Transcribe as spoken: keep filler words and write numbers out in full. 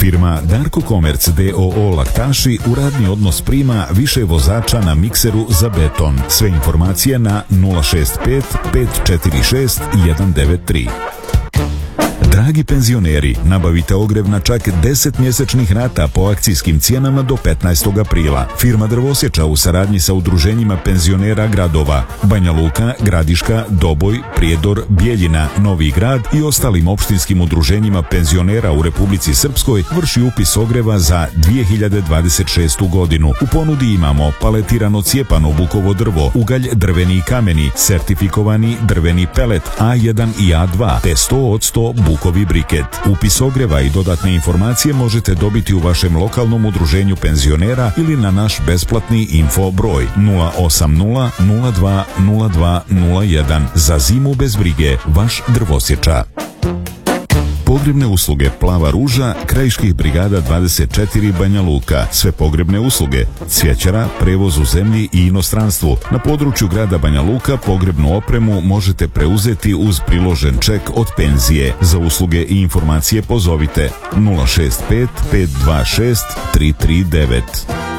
Firma Darko Komerc d o o Laktaši u radni odnos prima više vozača na mikseru za beton. Sve informacije na nula šest pet pet četiri šest jedan devet tri. Dragi penzioneri, nabavite ogrev na čak deset mjesečnih rata po akcijskim cijenama do petnaestog aprila. Firma Drvosječa u saradnji sa udruženjima penzionera gradova Banja Luka, Gradiška, Doboj, Prijedor, Bijeljina, Novi Grad i ostalim opštinskim udruženjima penzionera u Republici Srpskoj vrši upis ogreva za dvije hiljade dvadeset šestu godinu. U ponudi imamo paletirano cijepano bukovo drvo, ugalj drveni i kameni, sertifikovani drveni pelet A jedan i A dva te sto posto bukovi briket. Upis ogreva i dodatne informacije možete dobiti u vašem lokalnom udruženju penzionera ili na naš besplatni info broj nula osam nula nula dva nula dva nula jedan. Za zimu bez brige, vaš Drvosječa. Pogrebne usluge Plava ruža, Krajiških brigada dvadeset četiri Banja Luka. Sve pogrebne usluge, cvjećara, prevoz u zemlji i inostranstvu. Na području grada Banja Luka pogrebnu opremu možete preuzeti uz priložen ček od penzije. Za usluge i informacije pozovite nula šest pet pet dva šest tri tri devet.